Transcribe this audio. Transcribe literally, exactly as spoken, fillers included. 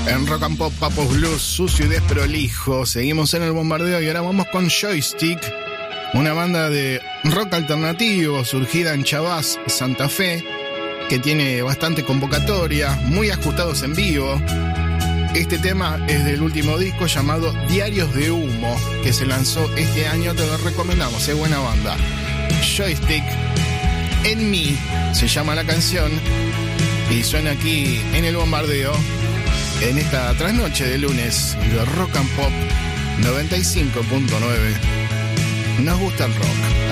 En Rock and Pop, Papos Blues, sucio y desprolijo. Seguimos en el bombardeo y ahora vamos con Joystick, una banda de rock alternativo surgida en Chavás, Santa Fe, que tiene bastante convocatoria, muy ajustados en vivo. Este tema es del último disco llamado Diarios de Humo, que se lanzó este año. Te lo recomendamos, es buena banda. Joystick, En mí se llama la canción y suena aquí en el bombardeo en esta trasnoche de lunes de Rock and Pop noventa y cinco punto nueve. Nos gusta el rock.